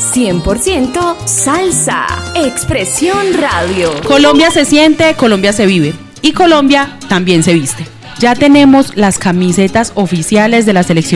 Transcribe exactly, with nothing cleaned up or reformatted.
cien por ciento salsa. Expresión Radio. Colombia se siente, Colombia se vive y Colombia también se viste. Ya tenemos las camisetas oficiales de la selección